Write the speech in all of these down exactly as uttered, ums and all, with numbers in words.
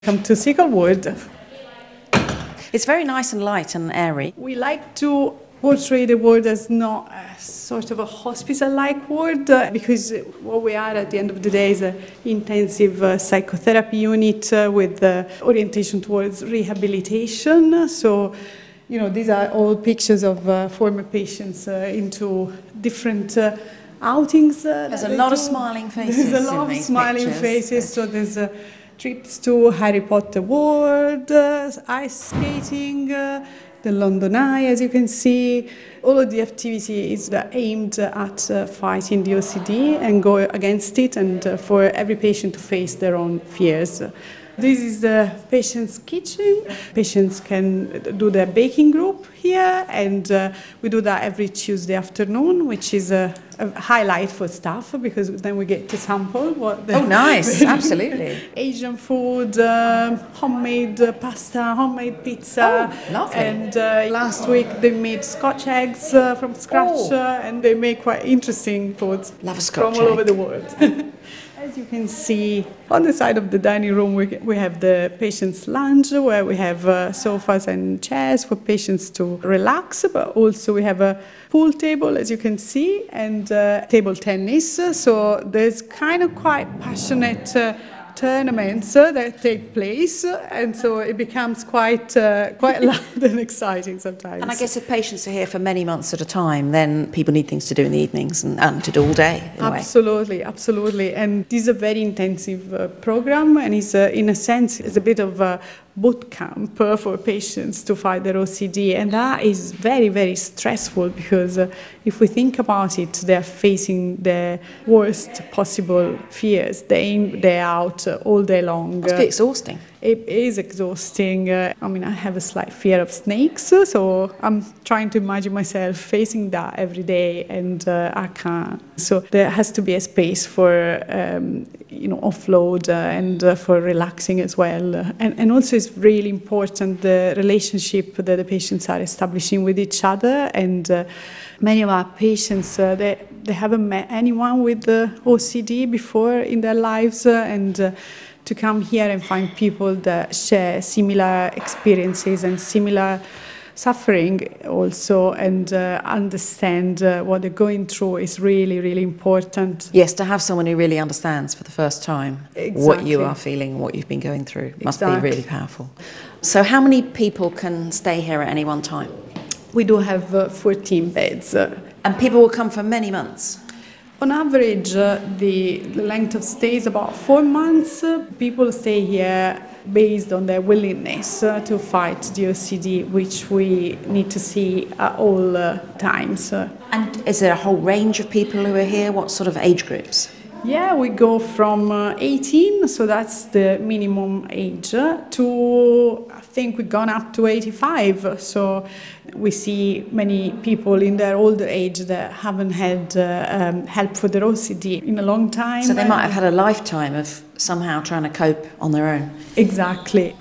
Come to Sickle Wood. It's very nice and light and airy. We like to portray the ward as not a sort of a hospital-like ward uh, because what we are at the end of the day is an intensive uh, psychotherapy unit uh, with uh, orientation towards rehabilitation. So, you know, these are all pictures of uh, former patients uh, into different uh, outings. Uh, There's a lot do. of smiling faces. There's a lot in of these smiling pictures. faces. So there's uh, trips to Harry Potter World, uh, ice skating, uh, the London Eye, as you can see. All of the activity is uh, aimed at uh, fighting the O C D and go against it, and uh, for every patient to face their own fears. This is the patient's kitchen. Patients can do their baking group here, and uh, we do that every Tuesday afternoon, which is a, a highlight for staff because then we get to sample what the Oh, nice, absolutely. Asian food, um homemade uh, pasta, homemade pizza. Oh, lovely. And uh, last week they made Scotch eggs uh, from scratch, Oh. uh, and they make quite interesting foods Love a Scotch from all egg. over the world. As you can see, on the side of the dining room, we, we have the patient's lounge where we have uh, sofas and chairs for patients to relax, but also we have a pool table, as you can see, and uh, table tennis. So there's kind of quite passionate uh, tournaments uh, that take place, and so it becomes quite uh, quite loud and exciting sometimes. And I guess if patients are here for many months at a time, then people need things to do in the evenings and, and to do all day, in a way. Absolutely, absolutely. And this is a very intensive uh, program, and it's, uh, in a sense, it's a bit of a boot camp uh, for patients to fight their O C D. And that is very, very stressful because uh, if we think about it, they're facing the worst possible fears day in, day out, uh, all day long. Must be exhausting. It is exhausting. Uh, I mean, I have a slight fear of snakes, uh, so I'm trying to imagine myself facing that every day, and uh, I can't. So there has to be a space for, um, you know, offload uh, and uh, for relaxing as well. Uh, and, and also it's really important the relationship that the patients are establishing with each other. And uh, many of our patients, uh, they, they haven't met anyone with uh, O C D before in their lives, uh, and uh, to come here and find people that share similar experiences and similar suffering also, and uh, understand uh, what they're going through is really, really important. Yes, to have someone who really understands for the first time what you Exactly. are feeling, what you've been going through, must Exactly. be really powerful. So how many people can stay here at any one time? We do have uh, fourteen beds. Uh, And people will come for many months? On average, uh, the, the length of stay is about four months. Uh, people stay here based on their willingness uh, to fight the O C D, which we need to see at all uh, times. Uh, And is there a whole range of people who are here? What sort of age groups? yeah, we go from uh, eighteen, so that's the minimum age, uh, to I think we've gone up to eighty-five. So we see many people in their older age that haven't had uh, um, help for their O C D in a long time. So they might have had a lifetime of somehow trying to cope on their own. Exactly.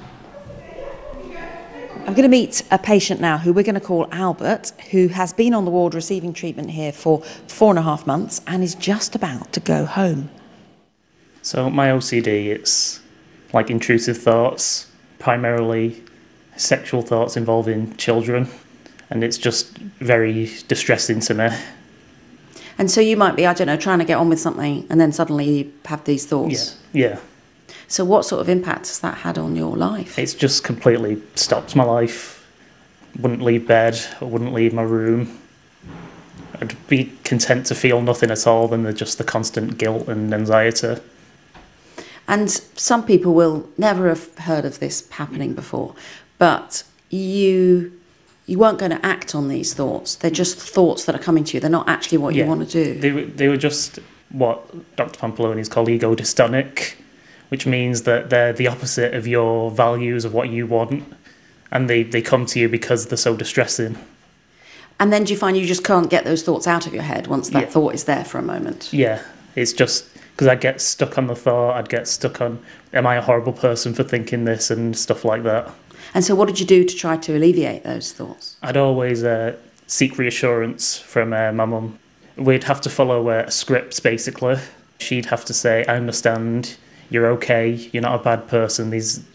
I'm going to meet a patient now who we're going to call Albert, who has been on the ward receiving treatment here for four and a half months and is just about to go home. So my O C D, it's like intrusive thoughts, primarily sexual thoughts involving children, and it's just very distressing to me. And so you might be, I don't know, trying to get on with something and then suddenly you have these thoughts. Yeah, yeah. So what sort of impact has that had on your life? It's just completely stopped my life. Wouldn't leave bed, I wouldn't leave my room. I'd be content to feel nothing at all than the, just the constant guilt and anxiety. And some people will never have heard of this happening before, but you you weren't going to act on these thoughts. They're just thoughts that are coming to you. They're not actually what you Yeah. want to do. They, were- they were just what Doctor Pampaloni's called ego dystonic, which means that they're the opposite of your values of what you want, and they, they come to you because they're so distressing. And then do you find you just can't get those thoughts out of your head once that Yeah. thought is there for a moment? Yeah, it's just because I'd get stuck on the thought, I'd get stuck on, am I a horrible person for thinking this and stuff like that. And so what did you do to try to alleviate those thoughts? I'd always uh, seek reassurance from uh, my mum. We'd have to follow uh, a script, basically. She'd have to say, I understand, you're okay, you're not a bad person, these